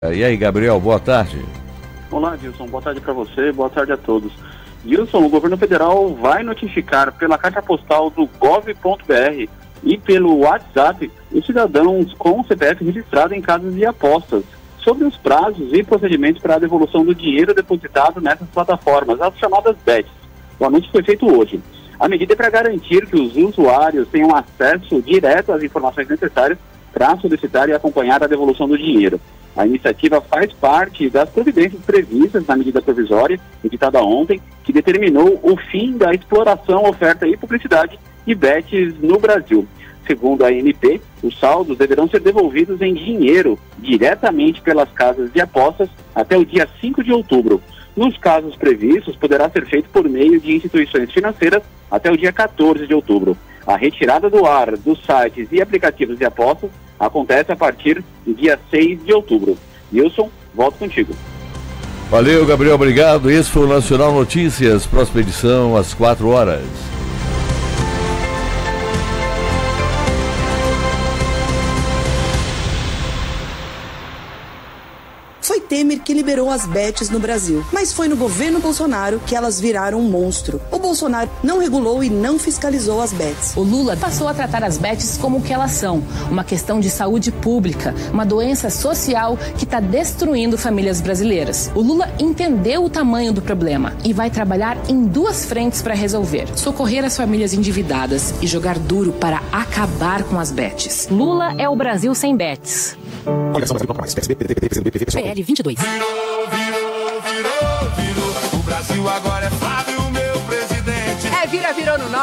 E aí, Gabriel, boa tarde. Olá, Wilson. Boa tarde para você, boa tarde a todos. Wilson, o governo federal vai notificar pela caixa postal do gov.br e pelo WhatsApp os cidadãos com CPF registrado em casas de apostas sobre os prazos e procedimentos para a devolução do dinheiro depositado nessas plataformas, as chamadas BETs. O anúncio foi feito hoje. A medida é para garantir que os usuários tenham acesso direto às informações necessárias para solicitar e acompanhar a devolução do dinheiro. A iniciativa faz parte das providências previstas na medida provisória, editada ontem, que determinou o fim da exploração, oferta e publicidade de bets no Brasil. Segundo a ANP, os saldos deverão ser devolvidos em dinheiro diretamente pelas casas de apostas até o dia 5 de outubro. Nos casos previstos, poderá ser feito por meio de instituições financeiras até o dia 14 de outubro. A retirada do ar dos sites e aplicativos de apostas acontece a partir do dia 6 de outubro. Wilson, volto contigo. Valeu, Gabriel, obrigado. Esse foi o Nacional Notícias, próxima edição às 4 horas. Foi Temer que liberou as bets no Brasil, mas foi no governo Bolsonaro que elas viraram um monstro. O Bolsonaro não regulou e não fiscalizou as bets. O Lula passou a tratar as bets como o que elas são, uma questão de saúde pública, uma doença social que está destruindo famílias brasileiras. O Lula entendeu o tamanho do problema e vai trabalhar em duas frentes para resolver: socorrer as famílias endividadas e jogar duro para acabar com as bets. Lula é o Brasil sem bets. Coligação Brasil Toca Mais. PL 22. Virou. O Brasil agora é Flávio, meu presidente. Virou no